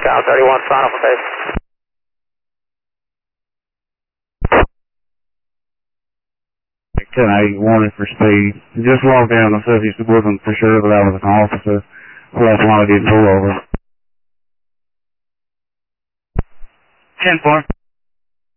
Cal 31, final for base. Ten eight, wanted for speed. Just walked down the surface. It wasn't for sure that I was an officer. Well, that's why I didn't pull over. 10-4.